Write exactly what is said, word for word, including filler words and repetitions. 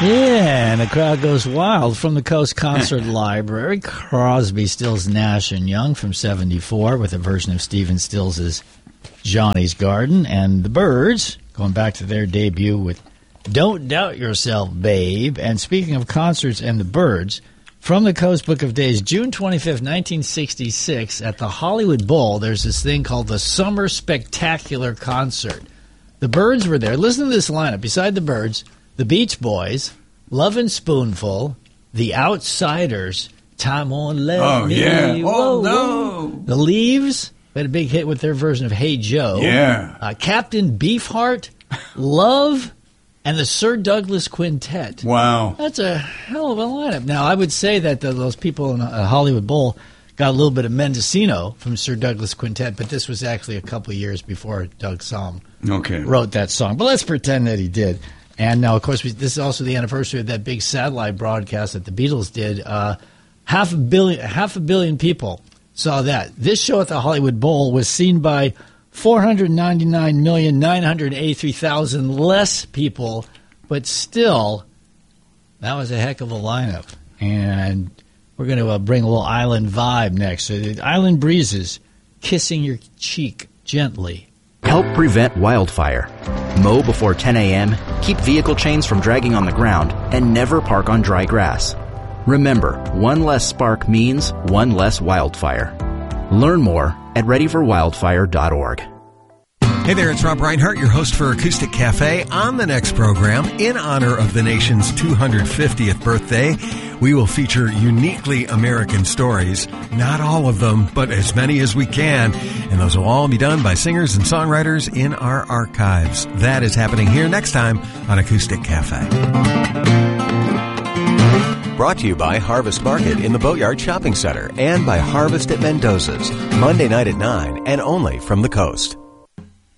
Yeah, and the crowd goes wild. From the Coast Concert Library, Crosby, Stills, Nash and Young from seventy-four with a version of Stephen Stills' Johnny's Garden. And the Byrds, going back to their debut with Don't Doubt Yourself, Babe. And speaking of concerts and the Byrds, from the Coast Book of Days, June twenty-fifth, nineteen sixty-six, at the Hollywood Bowl, there's this thing called the Summer Spectacular Concert. The Byrds were there. Listen to this lineup. Beside the Byrds, the Beach Boys, Lovin' Spoonful, The Outsiders, Time On Let Oh, Me. yeah. Whoa, Oh, no. whoa. The Leaves had a big hit with their version of Hey Joe. Yeah. Uh, Captain Beefheart, Love, and the Sir Douglas Quintet. Wow. That's a hell of a lineup. Now, I would say that the, those people in a Hollywood Bowl got a little bit of Mendocino from Sir Douglas Quintet, but this was actually a couple of years before Doug Somm Okay. wrote that song. But let's pretend that he did. And now, of course, we, this is also the anniversary of that big satellite broadcast that the Beatles did. Uh, half a billion, half a billion people saw that. This show at the Hollywood Bowl was seen by four hundred ninety-nine million, nine hundred eighty-three thousand less people, but still, that was a heck of a lineup. And we're going to uh, bring a little island vibe next. So the Island Breezes, Kissing Your Cheek Gently. Help prevent wildfire. Mow before ten a.m., keep vehicle chains from dragging on the ground, and never park on dry grass. Remember, one less spark means one less wildfire. Learn more at ready for wildfire dot org. Hey there, it's Rob Reinhart, your host for Acoustic Cafe. On the next program, in honor of the nation's two hundred fiftieth birthday, we will feature uniquely American stories. Not all of them, but as many as we can. And those will all be done by singers and songwriters in our archives. That is happening here next time on Acoustic Cafe. Brought to you by Harvest Market in the Boatyard Shopping Center and by Harvest at Mendoza's. Monday night at nine and only from the Coast.